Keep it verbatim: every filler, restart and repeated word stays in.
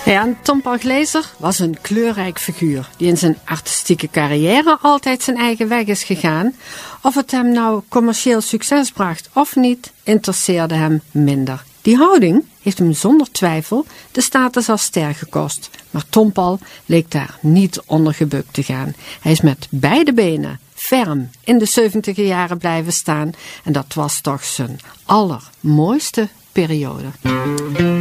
Ja, en Tom Paul Glaser was een kleurrijk figuur die in zijn artistieke carrière altijd zijn eigen weg is gegaan. Of het hem nou commercieel succes bracht of niet, interesseerde hem minder. Die houding heeft hem zonder twijfel de status als ster gekost. Maar Tom Paul leek daar niet onder gebukt te gaan. Hij is met beide benen ferm in de zeventiger jaren blijven staan. En dat was toch zijn allermooiste periode.